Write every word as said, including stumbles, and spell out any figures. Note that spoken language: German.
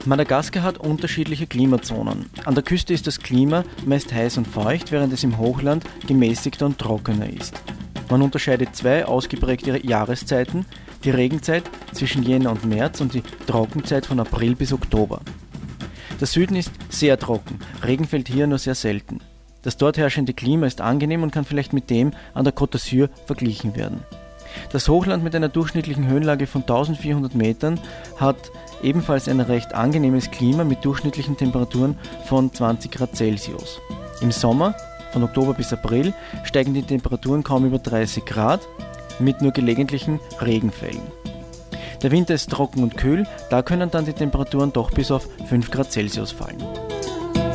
Madagaskar hat unterschiedliche Klimazonen. An der Küste ist das Klima meist heiß und feucht, während es im Hochland gemäßigter und trockener ist. Man unterscheidet zwei ausgeprägte Jahreszeiten, die Regenzeit zwischen Jänner und März und die Trockenzeit von April bis Oktober. Der Süden ist sehr trocken, Regen fällt hier nur sehr selten. Das dort herrschende Klima ist angenehm und kann vielleicht mit dem an der Côte d'Azur verglichen werden. Das Hochland mit einer durchschnittlichen Höhenlage von eintausendvierhundert Metern hat ebenfalls ein recht angenehmes Klima mit durchschnittlichen Temperaturen von zwanzig Grad Celsius. Im Sommer, von Oktober bis April, steigen die Temperaturen kaum über dreißig Grad mit nur gelegentlichen Regenfällen. Der Winter ist trocken und kühl, da können dann die Temperaturen doch bis auf fünf Grad Celsius fallen.